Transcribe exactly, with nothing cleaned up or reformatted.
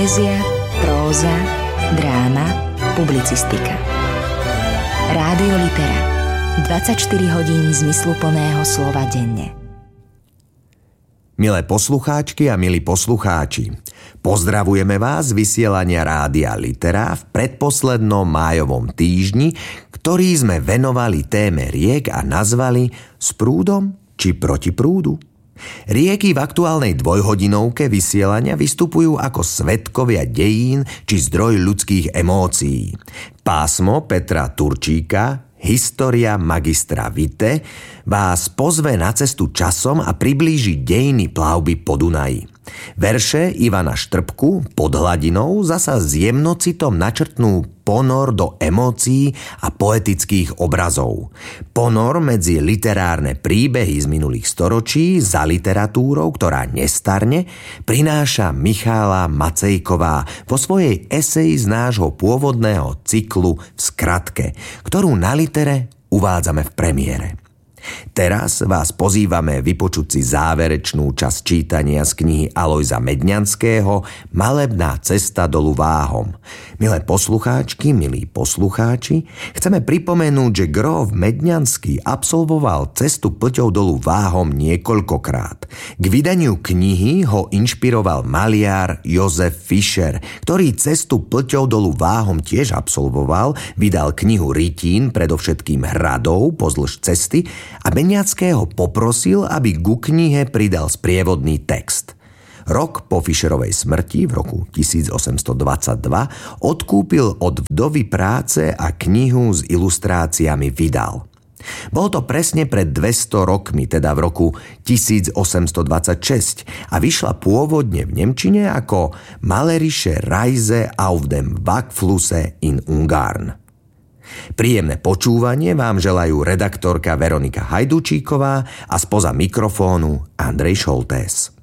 Poézia, próza, dráma, publicistika. Rádio Litera. dvadsaťštyri hodín zmysluplného slova denne. Milé poslucháčky a milí poslucháči, pozdravujeme vás z vysielania Rádia Litera v predposlednom májovom týždni, ktorý sme venovali téme riek a nazvali S prúdom či proti prúdu. Rieky v aktuálnej dvojhodinovke vysielania vystupujú ako svedkovia dejín či zdroj ľudských emócií. Pásmo Petra Turčíka, História magistra Vitae, vás pozve na cestu časom a priblíži dejiny plavby po Dunaji. Verše Ivana Štrbku Pod hladinou zasa s jemnocitom načrtnú ponor do emócií a poetických obrazov. Ponor medzi literárne príbehy z minulých storočí za literatúrou, ktorá nestarne, prináša Michála Macejková vo svojej eseji z nášho pôvodného cyklu v skratke, ktorú na Litere uvádzame v premiére. Teraz vás pozývame vypočuť si záverečnú časť čítania z knihy Alojza Medňanského Malebná cesta dolu Váhom. Milé poslucháčky, milí poslucháči, chceme pripomenúť, že Grof Medňanský absolvoval cestu Plťou dolu Váhom niekoľkokrát. K vydaniu knihy ho inšpiroval maliar Jozef Fischer, ktorý cestu Plťou dolu Váhom tiež absolvoval, vydal knihu Rytín, predovšetkým hradov pozdĺž cesty, a Medňanského poprosil, aby ku knihe pridal sprievodný text. Rok po Fischerovej smrti v roku tisícosemstodvadsaťdva odkúpil od vdovy práce a knihu s ilustráciami vydal. Bolo to presne pred dvesto rokmi, teda v roku tisícosemstodvadsaťšesť a vyšla pôvodne v nemčine ako Malerische Reise auf dem Wagflusse in Ungarn. Príjemné počúvanie vám želajú redaktorka Veronika Hajdučíková a spoza mikrofónu Andrej Šoltés.